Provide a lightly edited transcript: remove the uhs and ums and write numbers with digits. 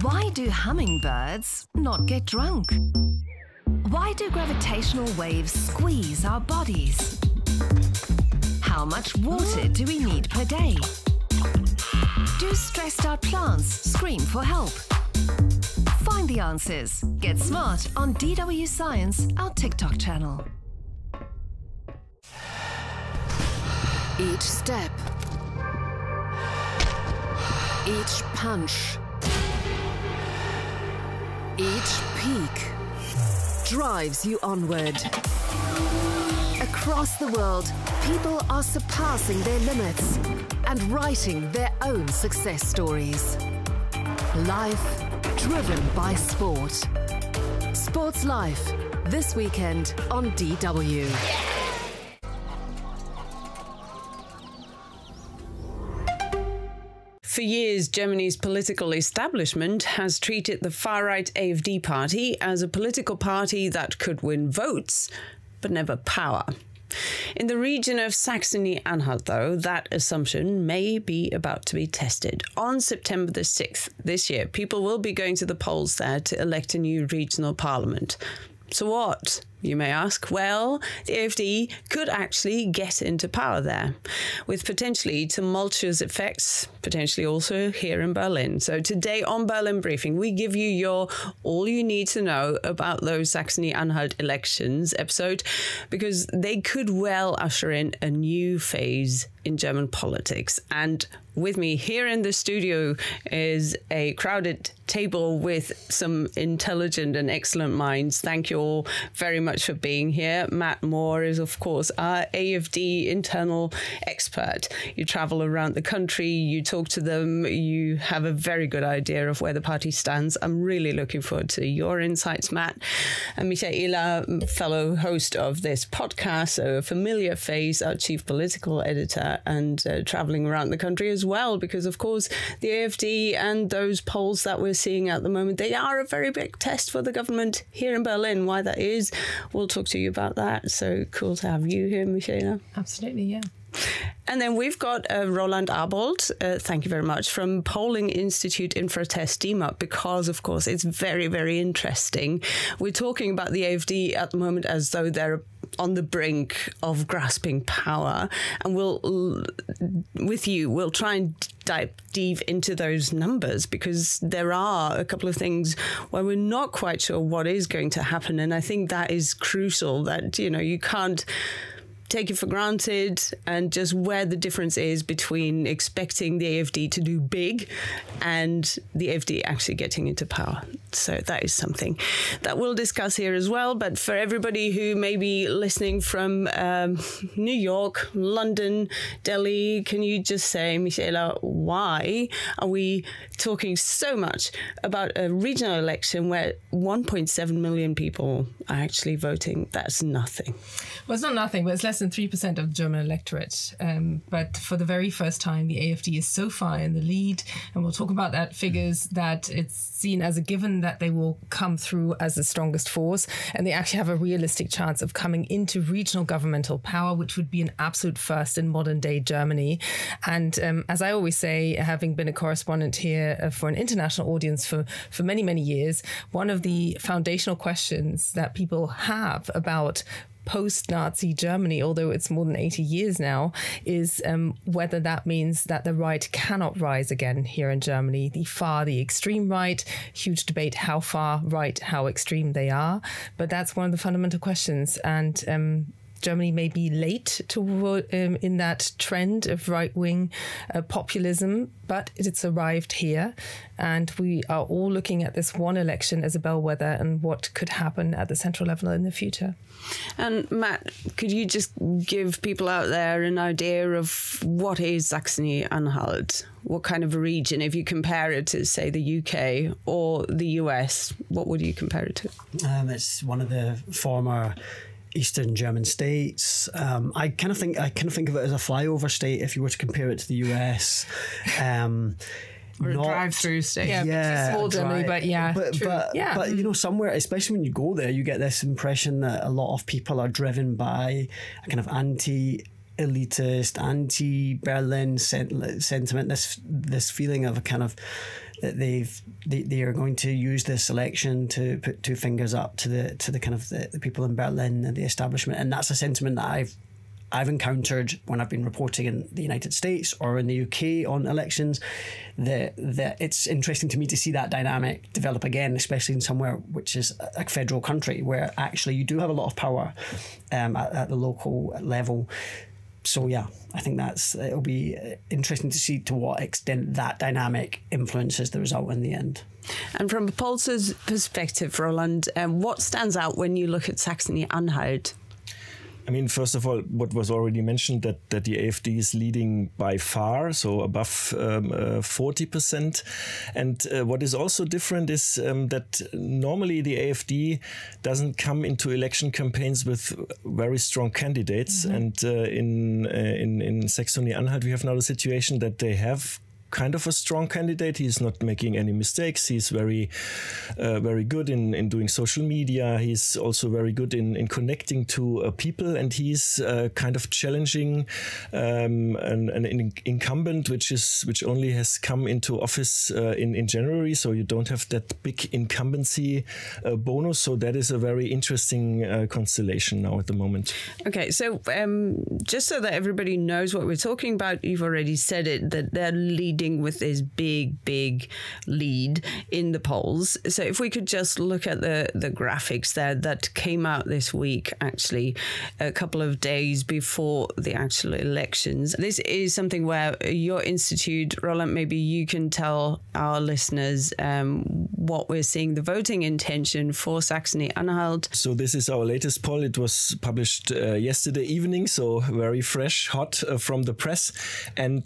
Why do hummingbirds not get drunk? Why do gravitational waves squeeze our bodies? How much water do we need per day? Do stressed out plants scream for help? Find the answers. Get smart on DW Science, our TikTok channel. Each step, each punch, each peak drives you onward. Across the world, people are surpassing their limits and writing their own success stories. Life driven by sport. Sports Life, this weekend on DW. For years, Germany's political establishment has treated the far-right AfD party as a political party that could win votes, but never power. In the region of Saxony-Anhalt, though, that assumption may be about to be tested. On September the 6th this year, people will be going to the polls there to elect a new regional parliament. So what, you may ask? Well, the AfD could actually get into power there, with potentially tumultuous effects, potentially also here in Berlin. So today on Berlin Briefing, we give you your all you need to know about those Saxony-Anhalt elections episode, because they could well usher in a new phase in German politics. And with me here in the studio is a crowded table with some intelligent and excellent minds. Thank you all very much for being here. Matt Moore is, of course, our AfD internal expert. You travel around the country, you talk to them, you have a very good idea of where the party stands. I'm really looking forward to your insights, Matt. And Michaela, fellow host of this podcast, so a familiar face, our chief political editor, and traveling around the country as well, because, of course, the AfD and those polls that we're seeing at the moment, they are a very big test for the government here in Berlin. Why that is, we'll talk to you about that. So cool to have you here, Michaela. Absolutely, yeah. And then we've got Roland Arbold, thank you very much, from Polling Institute Infratest DIMAP, because, of course, it's very, very interesting. We're talking about the AfD at the moment as though they're on the brink of grasping power. And we'll try and dive deep into those numbers, because there are a couple of things where we're not quite sure what is going to happen. And I think that is crucial, that, you know, you can't take it for granted, and just where the difference is between expecting the AfD to do big and the AfD actually getting into power. So that is something that we'll discuss here as well. But for everybody who may be listening from New York, London, Delhi, can you just say, Michaela, why are we talking so much about a regional election where 1.7 million people are actually voting? That's nothing. Well, it's not nothing, but it's less than 3% of the German electorate. But for the very first time, the AfD is so far in the lead, and we'll talk about that figures, that it's seen as a given that they will come through as the strongest force, and they actually have a realistic chance of coming into regional governmental power, which would be an absolute first in modern day Germany. And as I always say, having been a correspondent here for an international audience for many, many years, one of the foundational questions that people have about post-Nazi Germany, although it's more than 80 years now, is whether that means that the right cannot rise again here in Germany. The extreme right, huge debate how far right, how extreme they are. But that's one of the fundamental questions. And Germany may be late in that trend of right-wing populism, but it's arrived here. And we are all looking at this one election as a bellwether and what could happen at the central level in the future. And Matt, could you just give people out there an idea of what is Saxony-Anhalt? What kind of a region? If you compare it to, say, the UK or the US, what would you compare it to? It's one of the former Eastern German states. I kind of think of it as a flyover state if you were to compare it to the US. Or a drive-through state. Yeah, small Germany, but yeah, but you know, somewhere, especially when you go there, you get this impression that a lot of people are driven by a kind of elitist, anti-Berlin sentiment. This feeling of a kind of that they are going to use this election to put two fingers up to the kind of the people in Berlin and the establishment, and that's a sentiment that I've encountered when I've been reporting in the United States or in the UK on elections. That it's interesting to me to see that dynamic develop again, especially in somewhere which is a federal country where actually you do have a lot of power at the local level. So yeah, I think it'll be interesting to see to what extent that dynamic influences the result in the end. And from a pollster's perspective, Roland, what stands out when you look at Saxony-Anhalt? I mean, first of all, what was already mentioned, that the AfD is leading by far, so above 40%. And what is also different is that normally the AfD doesn't come into election campaigns with very strong candidates. And in Saxony-Anhalt, we have now the situation that they have kind of a strong candidate. He's not making any mistakes. He's very good in doing social media. He's also very good in connecting to people, and he's kind of challenging an incumbent which only has come into office in January. So you don't have that big incumbency bonus. So that is a very interesting constellation now at the moment. Okay, so just so that everybody knows what we're talking about, you've already said it, that they're leading with this big lead in the polls. So if we could just look at the graphics there that came out this week, actually a couple of days before the actual elections. This is something where your institute, Roland, maybe you can tell our listeners what we're seeing, the voting intention for Saxony-Anhalt. So this is our latest poll. It was published yesterday evening, so very fresh, hot from the press. And